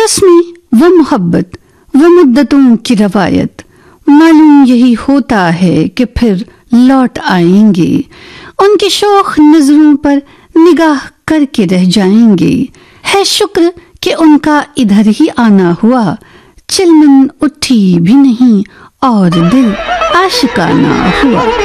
रस्में व मोहब्बत व मुद्दतों की रवायत, मालूम यही होता है कि फिर लौट आएंगे, उनकी शौक नजरों पर निगाह करके रह जाएंगे। है शुक्र कि उनका इधर ही आना हुआ, चिलमन उठी भी नहीं और दिल आशिकाना हुआ।